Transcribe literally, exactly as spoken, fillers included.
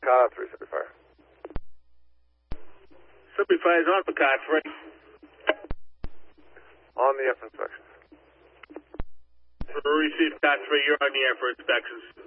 Car three seventy-five. seventy-five is on for car three. On the F inspections. Received car three, you're on the air for inspections.